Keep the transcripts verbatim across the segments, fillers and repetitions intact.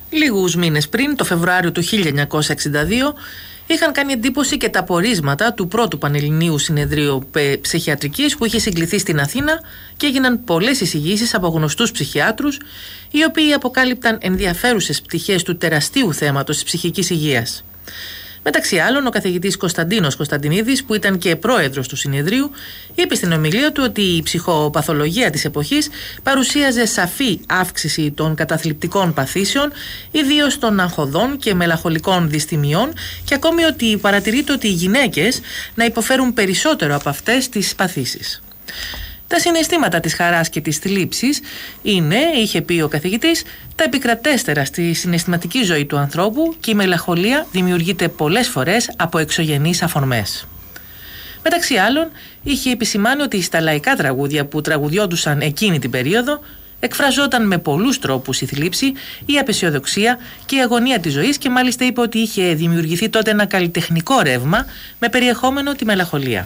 Λίγους μήνες πριν, το Φεβρουάριο του χίλια εννιακόσια εξήντα δύο, είχαν κάνει εντύπωση και τα πορίσματα του πρώτου Πανελληνίου Συνεδρίου Ψυχιατρικής που είχε συγκληθεί στην Αθήνα και έγιναν πολλές εισηγήσεις από γνωστούς ψυχιάτρους, οι οποίοι αποκάλυπταν ενδιαφέρουσες πτυχές του τεραστίου θέματος της ψυχικής υγείας. Μεταξύ άλλων, ο καθηγητής Κωνσταντίνος Κωνσταντινίδης, που ήταν και πρόεδρος του συνεδρίου, είπε στην ομιλία του ότι η ψυχοπαθολογία της εποχής παρουσίαζε σαφή αύξηση των καταθλιπτικών παθήσεων, ιδίως των αγχωδών και μελαγχολικών δυσθυμιών, και ακόμη ότι παρατηρείται ότι οι γυναίκες να υποφέρουν περισσότερο από αυτές τις παθήσεις. Τα συναισθήματα της χαράς και της θλίψης είναι, είχε πει ο καθηγητής, τα επικρατέστερα στη συναισθηματική ζωή του ανθρώπου και η μελαγχολία δημιουργείται πολλές φορές από εξωγενείς αφορμές. Μεταξύ άλλων, είχε επισημάνει ότι στα λαϊκά τραγούδια που τραγουδιόντουσαν εκείνη την περίοδο εκφραζόταν με πολλούς τρόπους η θλίψη, η απεσιοδοξία και η αγωνία της ζωής, και μάλιστα είπε ότι είχε δημιουργηθεί τότε ένα καλλιτεχνικό ρεύμα με περιεχόμενο τη μελαγχολία.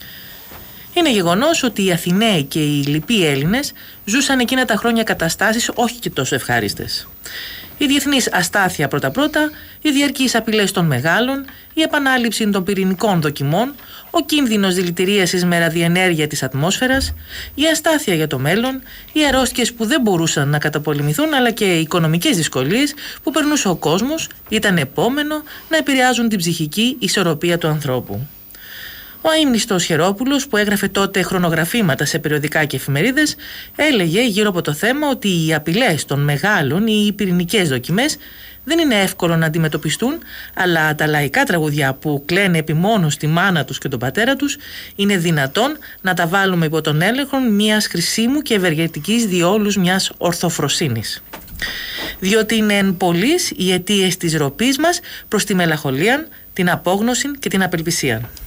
Είναι γεγονός ότι οι Αθηναίοι και οι λοιποί Έλληνες ζούσαν εκείνα τα χρόνια καταστάσεις όχι και τόσο ευχάριστες. Η διεθνής αστάθεια πρώτα-πρώτα, οι διαρκείς απειλές των μεγάλων, η επανάληψη των πυρηνικών δοκιμών, ο κίνδυνος δηλητηρίασης με ραδιενέργεια της ατμόσφαιρας, η αστάθεια για το μέλλον, οι αρρώστιες που δεν μπορούσαν να καταπολεμηθούν, αλλά και οι οικονομικές δυσκολίες που περνούσε ο κόσμος, ήταν επόμενο να επηρεάζουν την ψυχική ισορροπία του ανθρώπου. Ο αείμνηστος Χερόπουλος, που έγραφε τότε χρονογραφήματα σε περιοδικά και εφημερίδες, έλεγε γύρω από το θέμα ότι οι απειλές των μεγάλων ή οι πυρηνικές δοκιμές δεν είναι εύκολο να αντιμετωπιστούν, αλλά τα λαϊκά τραγουδιά που κλαίνε επιμόνως τη μάνα τους και τον πατέρα τους είναι δυνατόν να τα βάλουμε υπό τον έλεγχο μιας χρησίμου και ευεργετικής διόλους μιας ορθοφροσύνης. Διότι είναι εν πολλοίς οι αιτίες της ροπής μας προς τη μελαγχολία, την απόγνωση και την απελπισία.